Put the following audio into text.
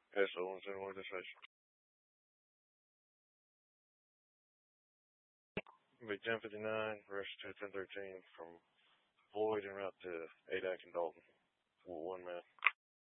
SO-171 dispatch. Big 1059, rush to 1013 from Floyd en route to 8 Act and Dalton. For one man.